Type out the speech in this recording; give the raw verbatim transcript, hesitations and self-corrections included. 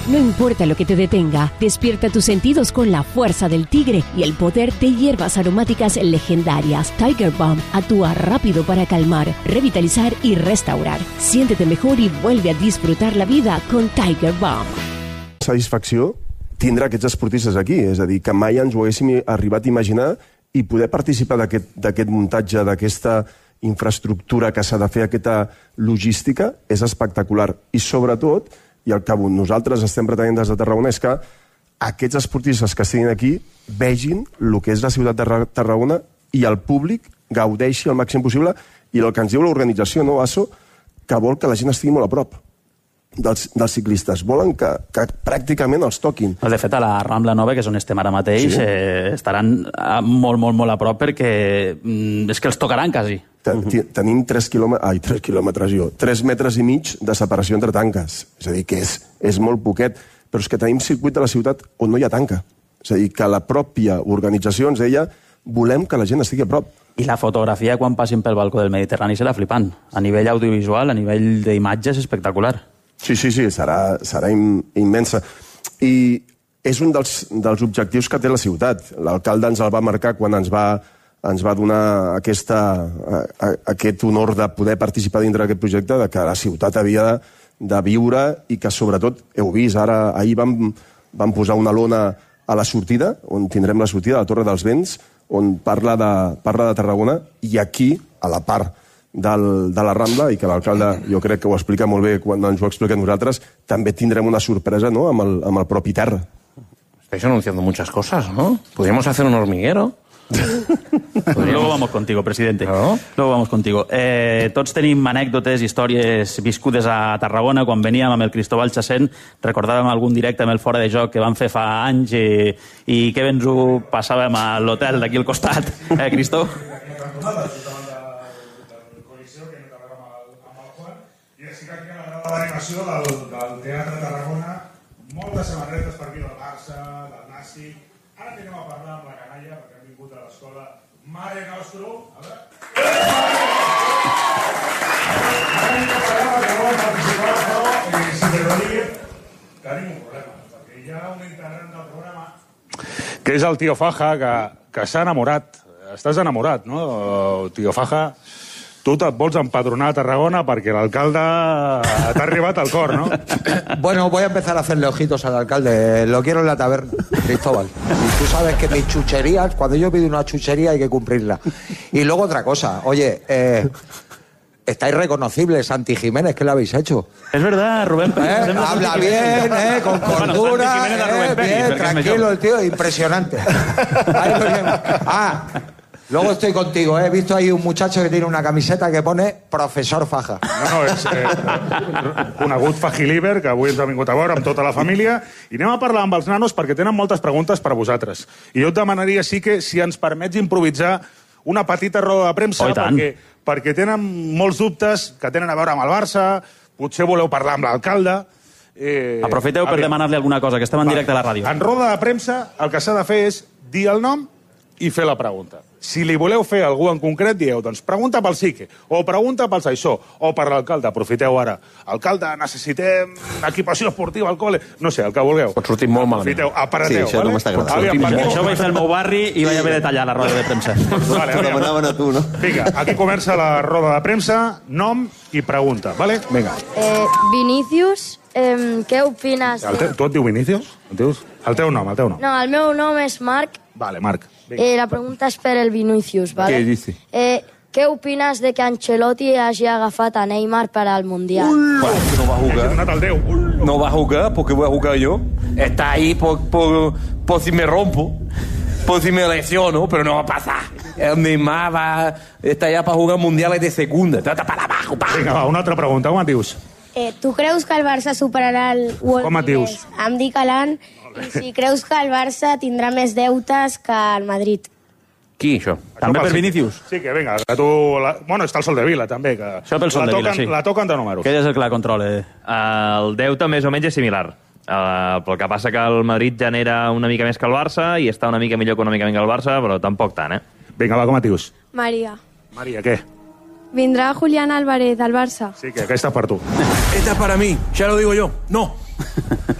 No importa lo que te detenga, despierta tus sentidos con la fuerza del tigre y el poder de hierbas aromáticas legendarias. Tiger Balm actúa rápido para calmar, revitalizar y restaurar. Siéntete mejor y vuelve a disfrutar la vida con Tiger Balm. Satisfacció tindre aquests esportistes aquí, és a dir, que mai ens ho haguéssim arribat a imaginar i poder participar d'aquest muntatge, d'aquesta infraestructura que s'ha de fer, aquesta logística, és espectacular. I sobretot, i el que nosaltres estem pretenent des de Tarragona, és que aquests esportistes que estiguin aquí vegin el que és la ciutat de Tarragona i el públic gaudeixi al màxim possible. I el que ens diu l'organització, no, ASO, que vol que la gent estigui molt a prop dels, dels ciclistes. Volen que, que pràcticament els toquin. De fet, a la Rambla Nova, que és on estem ara mateix, sí. eh, estaran molt, molt, molt a prop perquè mm, és que els tocaran quasi. Tenim tres quilòmetres, ai, tres quilòmetres jo, tres metres i mig de separació entre tanques. És a dir, que és, és molt poquet, però és que tenim circuit de la ciutat on no hi ha tanca. És a dir, que la pròpia organització ens deia volem que la gent estigui a prop. I la fotografia quan passin pel balcó del Mediterrani serà flipant. A nivell audiovisual, a nivell d'imatges, espectacular. Sí, sí, sí, serà, serà immensa. I és un dels, dels objectius que té la ciutat. L'alcalde ens el va marcar quan ens va ens va donar aquesta, a, aquest honor de poder participar dintre d'aquest projecte, de que la ciutat havia de, de viure i que, sobretot, heu vist, ara, ahir vam, vam posar una lona a la sortida, on tindrem la sortida, a la Torre dels Vents, on parla de, parla de Tarragona, i aquí, a la part del, de la Rambla, i que l'alcalde, jo crec que ho explica molt bé quan ens ho explica nosaltres, també tindrem una sorpresa, ¿no?, amb el, amb el propi terra. Estáis anunciando muchas cosas, ¿no? Podríamos hacer un hormiguero. Luego vamos contigo, presidente. ¿No? Luego vamos contigo. Eh, tots tenim anècdotes, històries viscudes a Tarragona. Quan veníem amb el Cristóbal Chasén recordàvem algun directe amb el Fora de Joc que van fer fa anys i, i que bé ens ho passàvem a l'hotel d'aquí al costat. Eh, Cristó? I així que aquí a la grada d'animació del, del Teatre de Tarragona, moltes samarretes per aquí del Barça, del Nàstic. Ara anem a parlar amb la canalla, perquè hem vingut a l'escola Mare Nostrum. A veure... Ara anem a parlar perquè volen participar, però, eh, si me lo diguen, tenim un problema, perquè hi ha un integrant del programa que és el Tío Faja, que, que s'ha enamorat. Estàs enamorat, no, Tío Faja? Tu et vols empadronar a Tarragona perquè l'alcalde t'ha arribat al cor, ¿no? Bueno, voy a empezar a hacerle ojitos al alcalde. Lo quiero en la taberna, Cristóbal. Y tú sabes que mis chucherías, cuando yo pido una chuchería hay que cumplirla. Y luego otra cosa, oye, eh, estáis reconocibles, Santi Jiménez, ¿qué le habéis hecho? Es verdad, Rubén Pérez. ¿Eh? Habla bien, eh, con cordura, bueno, eh, bien, tranquilo el tío, impresionante. Ah... Luego estoy contigo, ¿eh? He visto ahí un muchacho que tiene una camiseta que pone Professor Faja. No, no, és eh, conegut Fajiliber, que avui ens ha vingut a veure amb tota la família, i anem a parlar amb els nanos perquè tenen moltes preguntes per a vosaltres. I jo et demanaria sí que si ens permets improvisar una petita roda de premsa, oh, perquè, perquè tenen molts dubtes que tenen a veure amb el Barça, potser voleu parlar amb l'alcalde... Eh, Aprofiteu per demanar-li alguna cosa, que estem en directe a la ràdio. En roda de premsa el que s'ha de fer és dir el nom i fer la pregunta. Si li voleu fer a algú en concret, dieu, doncs pregunta pel Sique, o pregunta pel Saissó, o per l'alcalde. Aprofiteu ara. Alcalde, necessitem equipació esportiva al col·le. No sé, el que vulgueu. Pot sortir molt malament. Aprofiteu, aparateu. Sí, això vale? no m'està agradant. Aviam, Això ho vaig fer al meu barri i vaig haver de tallar la roda de premsa. Vale, T'ho demanaven a tu, no? Vinga, aquí comença la roda de premsa, nom i pregunta, vale? Vinga. Eh, Vinícius, eh, què opines? El te... Tu et diu Vinícius? Et dius? El teu nom, el teu nom. No, el meu nom és Marc. Vale, Marc. Eh, la pregunta és per el Vinícius, ¿vale? Què dice? Eh, què opines de que Ancelotti hagi agafat a Neymar para el Mundial? Bueno, que no va a jugar. No va a jugar porque voy a jugar yo. Está ahí por, por, por si me rompo, por si me lesiono, pero no va a pasar. El Neymar va, está allá para jugar mundiales de segunda. Trata para abajo, pa. Vinga, va, una altra pregunta. Com et dius? Eh, tu creus que el Barça superarà el World Com et dius? Em dic Alan. I si creus que el Barça tindrà més deutes que el Madrid? Qui, això? També per Vinícius? Sí, que vinga, que tu... La... Bueno, està el Sol de Vila, també. Que... Això pel Sol de Vila, sí. La toquen de números. Que ell és el que la controla. El deute més o menys és similar. Uh, però el que passa que el Madrid genera una mica més que el Barça i està una mica millor econòmicament que el Barça, però tampoc tant, eh? Vinga, va, com et dius? Maria. Maria, què? Vindrà Julián Álvarez al Barça. Sí, que aquesta és per tu. Esta es para mí, ya lo digo yo. No.